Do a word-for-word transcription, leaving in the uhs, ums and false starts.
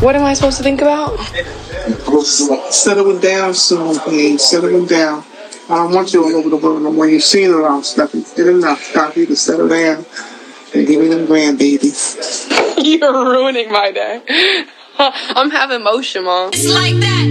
What am I supposed to think about? Settling down soon, babe. Settling down. I don't want you all over the world no more. You've seen it all, Steffi. Did enough. Stop you to settle down and give me them grandbabies. You're ruining my day. I'm having motion, Mom. It's like that.